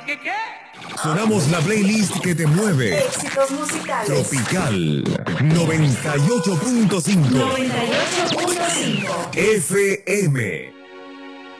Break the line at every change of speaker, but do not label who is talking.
¿Qué?
Sonamos la playlist que te mueve.
Éxitos musicales.
Tropical 98.5.
98.5.
FM.